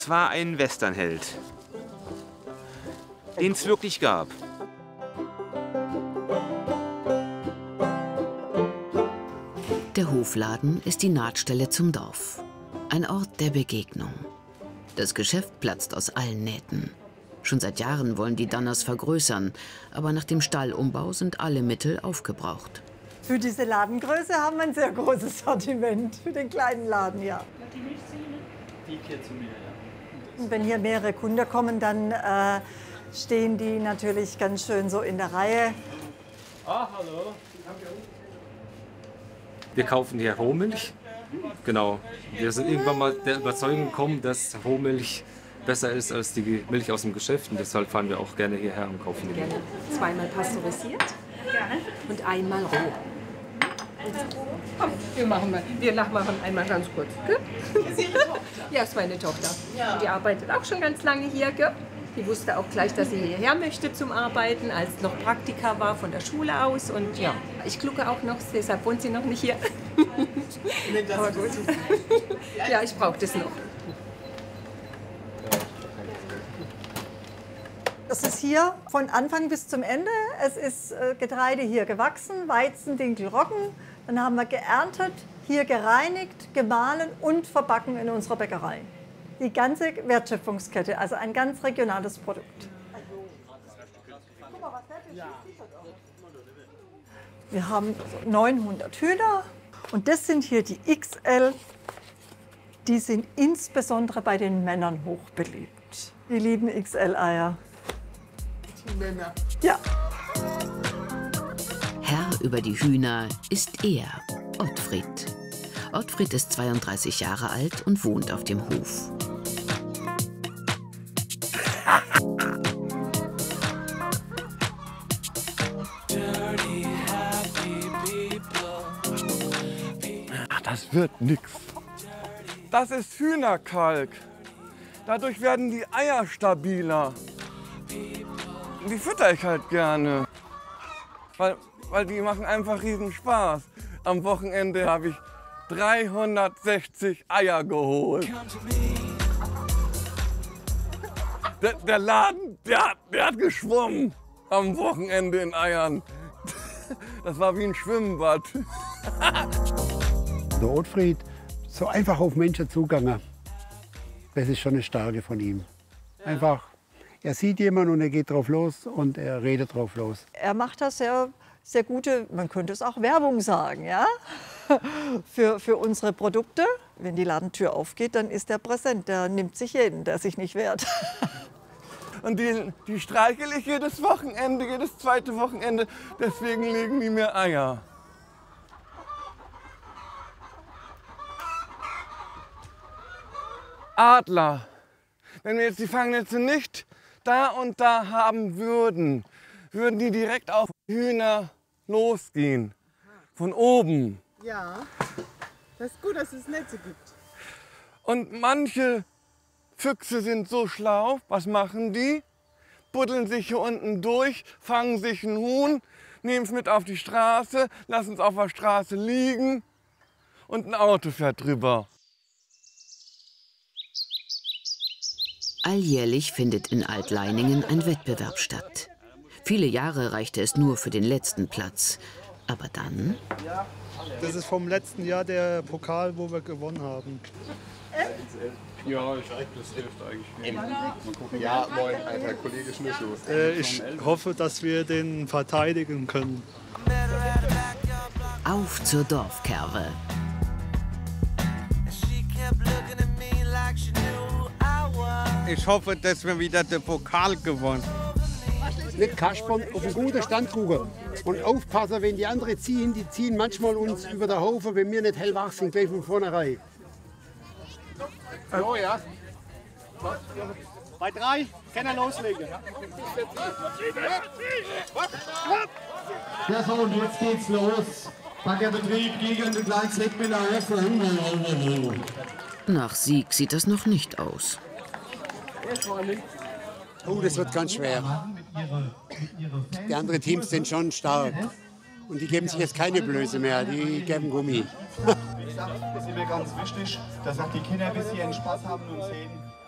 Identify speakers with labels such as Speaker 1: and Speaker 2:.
Speaker 1: Es war ein Westernheld, den es wirklich gab.
Speaker 2: Der Hofladen ist die Nahtstelle zum Dorf. Ein Ort der Begegnung. Das Geschäft platzt aus allen Nähten. Schon seit Jahren wollen die Danners vergrößern, aber nach dem Stallumbau sind alle Mittel aufgebraucht.
Speaker 3: Für diese Ladengröße haben wir ein sehr großes Sortiment, für den kleinen Laden, ja.
Speaker 4: Die hier zu mir, ja.
Speaker 3: Und wenn hier mehrere Kunden kommen, dann stehen die natürlich ganz schön so in der Reihe.
Speaker 4: Ah, hallo.
Speaker 5: Wir kaufen hier Rohmilch. Genau. Wir sind irgendwann mal der Überzeugung gekommen, dass Rohmilch besser ist als die Milch aus dem Geschäft. Und deshalb fahren wir auch gerne hierher und kaufen die.
Speaker 6: Gerne zweimal pasteurisiert und einmal roh. Komm, wir nachmachen einmal ganz kurz. Gell? Das ist Ihre Tochter? Ja, ist meine Tochter. Ja. Die arbeitet auch schon ganz lange hier. Gell? Die wusste auch gleich, dass sie hierher möchte zum Arbeiten, als noch Praktika war von der Schule aus. Und ja, ich glucke auch noch, deshalb wohnt sie noch nicht hier. Aber gut. Ja, ich brauche das noch.
Speaker 3: Das ist hier von Anfang bis zum Ende. Es ist Getreide hier gewachsen, Weizen, Dinkel, Roggen. Dann haben wir geerntet, hier gereinigt, gemahlen und verbacken in unserer Bäckerei. Die ganze Wertschöpfungskette, also ein ganz regionales Produkt. Wir haben 900 Hühner und das sind hier die XL. Die sind insbesondere bei den Männern hochbeliebt. Die lieben XL-Eier.
Speaker 6: Männer.
Speaker 3: Ja.
Speaker 2: Herr über die Hühner ist er, Ottfried. Ottfried ist 32 Jahre alt und wohnt auf dem Hof.
Speaker 7: Ach, das wird nix. Das ist Hühnerkalk. Dadurch werden die Eier stabiler. Die fütter ich halt gerne, weil die machen einfach riesen Spaß. Am Wochenende habe ich 360 Eier geholt. Der Laden, der hat geschwommen am Wochenende in Eiern. Das war wie ein Schwimmbad.
Speaker 8: Der Ottfried, so einfach auf Menschen zugegangen. Das ist schon eine Stärke von ihm. Einfach. Er sieht jemanden und er geht drauf los und er redet drauf los.
Speaker 3: Er macht das sehr gute, man könnte es auch Werbung sagen, ja? für unsere Produkte. Wenn die Ladentür aufgeht, dann ist er präsent. Der nimmt sich jeden, der sich nicht wehrt.
Speaker 7: Und die streichel ich jedes Wochenende, jedes zweite Wochenende. Deswegen legen die mir Eier. Adler. Wenn wir jetzt die Fangnetze nicht da und da haben würden, würden die direkt auf Hühner losgehen. Von oben.
Speaker 9: Ja, das ist gut, dass es Netze gibt.
Speaker 7: Und manche Füchse sind so schlau, was machen die? Buddeln sich hier unten durch, fangen sich ein Huhn, nehmen es mit auf die Straße, lassen es auf der Straße liegen und ein Auto fährt drüber.
Speaker 2: Alljährlich findet in Altleiningen ein Wettbewerb statt. Viele Jahre reichte es nur für den letzten Platz. Aber dann...
Speaker 10: Das ist vom letzten Jahr der Pokal, wo wir gewonnen haben.
Speaker 11: Ja, das hilft eigentlich. Mal gucken. Ja, moin, alter Kollege Schnürschuh.
Speaker 10: Ich hoffe, dass wir den verteidigen können.
Speaker 2: Auf zur Dorfkerwe.
Speaker 12: Ich hoffe, dass wir wieder den Pokal gewonnen.
Speaker 8: Nicht kaspern, auf einen guten Stand gucken. Und aufpassen, wenn die anderen ziehen, die ziehen manchmal uns über den Haufen, wenn wir nicht hellwach sind, gleich von vornherein.
Speaker 10: Oh ja. Bei 3 kann er loslegen.
Speaker 13: Ja, so, und jetzt geht's los. Baggerbetrieb gegen den Kleinstlegmiller Höfe.
Speaker 2: Nach Sieg sieht das noch nicht aus.
Speaker 8: Oh, das wird ganz schwer. Die anderen Teams sind schon stark. Und die geben sich jetzt keine Blöße mehr, die geben Gummi.
Speaker 11: Das ist mir ganz wichtig, dass auch die Kinder ein bisschen Spaß haben und sehen,